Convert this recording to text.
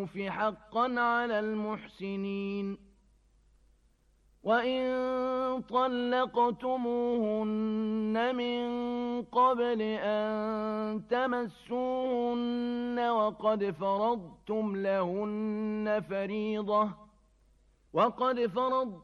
بالمعروف حقا على المحسنين وإن طلقتموهن من قبل أن تمسوهن وقد فرضتم